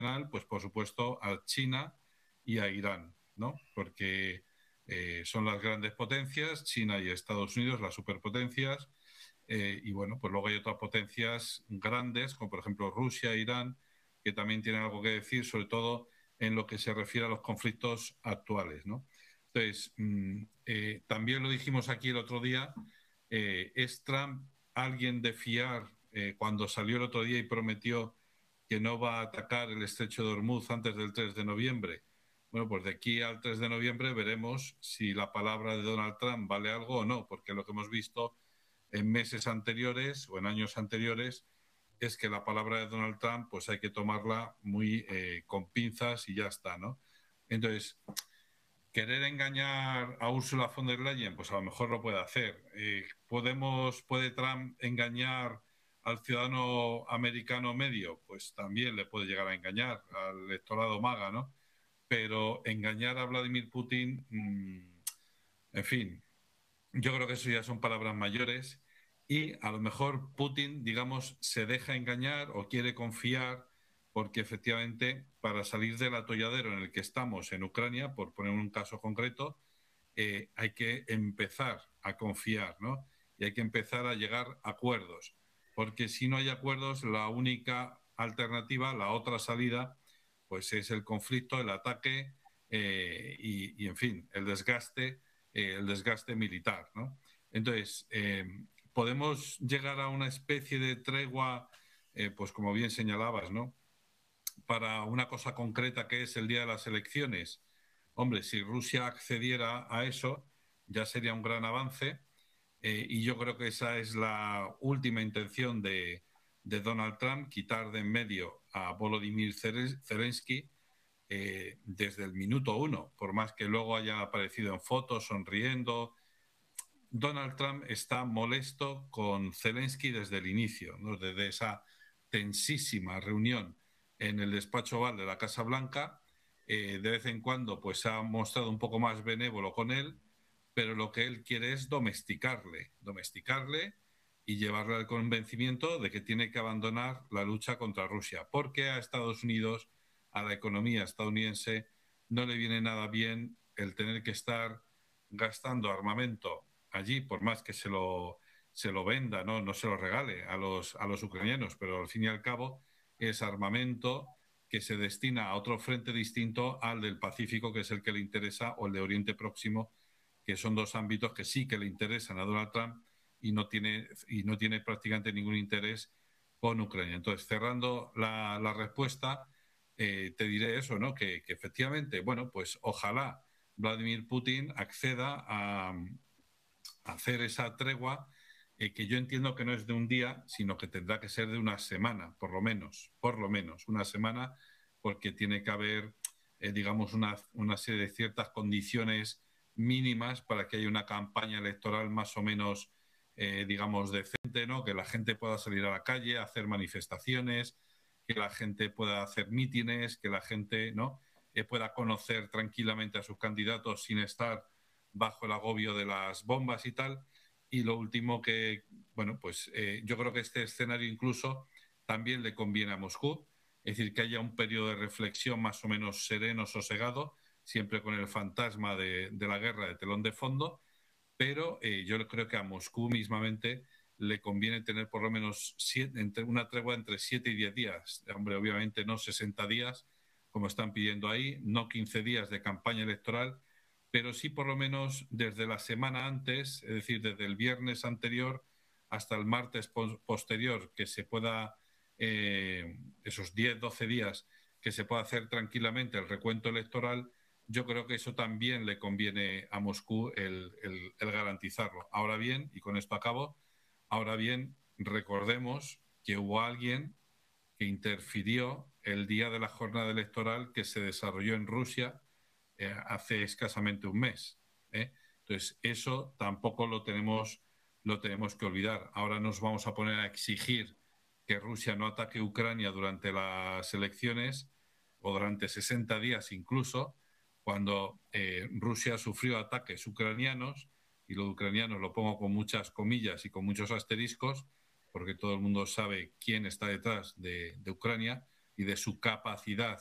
pues por supuesto a China y a Irán, ¿no? Porque son las grandes potencias, China y Estados Unidos, las superpotencias, y bueno, pues luego hay otras potencias grandes, como por ejemplo Rusia, Irán, que también tienen algo que decir, sobre todo en lo que se refiere a los conflictos actuales, ¿no? Entonces, también lo dijimos aquí el otro día, ¿es Trump alguien de fiar cuando salió el otro día y prometió que no va a atacar el estrecho de Hormuz antes del 3 de noviembre? Bueno, pues de aquí al 3 de noviembre veremos si la palabra de Donald Trump vale algo o no, porque lo que hemos visto en meses anteriores o en años anteriores es que la palabra de Donald Trump pues hay que tomarla muy con pinzas y ya está, ¿no? Entonces, querer engañar a Ursula von der Leyen, pues a lo mejor lo puede hacer. ¿Puede Trump engañar al ciudadano americano medio? Pues también le puede llegar a engañar al electorado MAGA, ¿no? Pero engañar a Vladimir Putin, en fin, yo creo que eso ya son palabras mayores y a lo mejor Putin, digamos, se deja engañar o quiere confiar porque efectivamente para salir del atolladero en el que estamos en Ucrania, por poner un caso concreto, hay que empezar a confiar, ¿no? Y hay que empezar a llegar a acuerdos, porque si no hay acuerdos, la única alternativa, la otra salida, pues es el conflicto, el ataque en fin, el desgaste militar, ¿no? Entonces, podemos llegar a una especie de tregua, pues como bien señalabas, ¿no? Para una cosa concreta que es el día de las elecciones. Hombre, si Rusia accediera a eso, ya sería un gran avance y yo creo que esa es la última intención de Donald Trump, quitar de en medio a Volodymyr Zelensky desde el minuto uno, por más que luego haya aparecido en fotos sonriendo. Donald Trump está molesto con Zelensky desde el inicio, ¿no? Desde esa tensísima reunión en el despacho Oval de la Casa Blanca. De vez en cuando pues ha mostrado un poco más benévolo con él, pero lo que él quiere es domesticarle y llevarle al convencimiento de que tiene que abandonar la lucha contra Rusia, porque a Estados Unidos, a la economía estadounidense, no le viene nada bien el tener que estar gastando armamento allí, por más que se lo venda, ¿no? No se lo regale a los ucranianos, pero al fin y al cabo es armamento que se destina a otro frente distinto al del Pacífico, que es el que le interesa, o el de Oriente Próximo, que son dos ámbitos que sí que le interesan a Donald Trump y no tiene prácticamente ningún interés con Ucrania. Entonces, cerrando la respuesta, te diré eso, ¿no? Que efectivamente, bueno, pues ojalá Vladimir Putin acceda a hacer esa tregua que yo entiendo que no es de un día, sino que tendrá que ser de una semana, por lo menos una semana, porque tiene que haber, digamos, una serie de ciertas condiciones mínimas para que haya una campaña electoral más o menos, digamos, decente, ¿no? Que la gente pueda salir a la calle, hacer manifestaciones, que la gente pueda hacer mítines, que la gente, ¿no? Pueda conocer tranquilamente a sus candidatos sin estar bajo el agobio de las bombas y tal. Y lo último que, bueno, pues yo creo que este escenario incluso también le conviene a Moscú, es decir, que haya un periodo de reflexión más o menos sereno, sosegado, siempre con el fantasma de la guerra de telón de fondo, pero yo creo que a Moscú mismamente le conviene tener por lo menos una tregua entre 7 y 10 días. Hombre, obviamente no 60 días, como están pidiendo ahí, no 15 días de campaña electoral, pero sí por lo menos desde la semana antes, es decir, desde el viernes anterior hasta el martes posterior, que se pueda, esos 10, 12 días, que se pueda hacer tranquilamente el recuento electoral. Yo creo que eso también le conviene a Moscú el garantizarlo. Ahora bien, y con esto acabo, ahora bien, recordemos que hubo alguien que interfirió el día de la jornada electoral que se desarrolló en Rusia hace escasamente un mes. ¿Eh? Entonces, eso tampoco lo tenemos que olvidar. Ahora nos vamos a poner a exigir que Rusia no ataque Ucrania durante las elecciones o durante 60 días incluso, cuando Rusia sufrió ataques ucranianos, y lo de ucranianos lo pongo con muchas comillas y con muchos asteriscos, porque todo el mundo sabe quién está detrás de Ucrania, y de su capacidad